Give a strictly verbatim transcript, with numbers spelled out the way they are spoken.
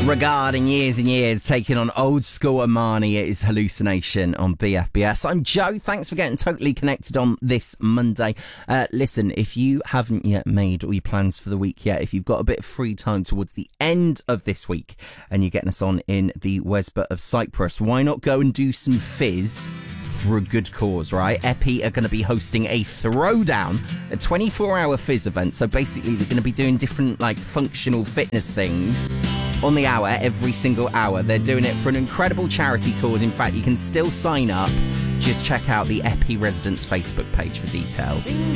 Regarding years and years, taking on old school Armani, it is Hallucination on B F B S. I'm Joe. Thanks for getting totally connected on this Monday. Uh, listen, if you haven't yet made all your plans for the week yet, if you've got a bit of free time towards the end of this week and you're getting us on in the Wesbut of Cyprus, why not go and do some fizz for a good cause, right? Epi are going to be hosting a throwdown, a twenty-four hour fizz event. So basically they're going to be doing different like functional fitness things on the hour, every single hour. They're doing it for an incredible charity cause. In fact, you can still sign up. Just check out the Epi Residents Facebook page for details.